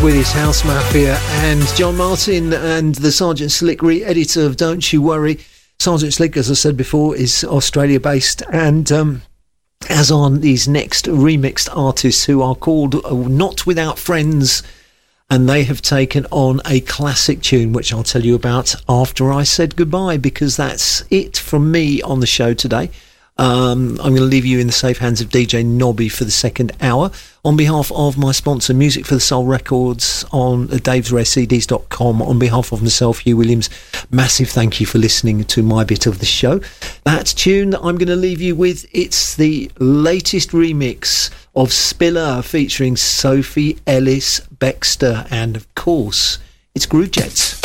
with his House Mafia, and John Martin and the Sergeant Slick re-editor of Don't You Worry. Sergeant Slick, as I said before, is Australia based, and as are these next remixed artists who are called Not Without Friends, and they have taken on a classic tune which I'll tell you about after I said goodbye, because that's it from me on the show today. I'm going to leave you in the safe hands of DJ Nobby for the second hour. On behalf of my sponsor, Music for the Soul Records, on davesrarecds.com, on behalf of myself, Hugh Williams, massive thank you for listening to my bit of the show. That tune that I'm going to leave you with, it's the latest remix of Spiller featuring Sophie Ellis Bextor, and of course, it's Groove Jets.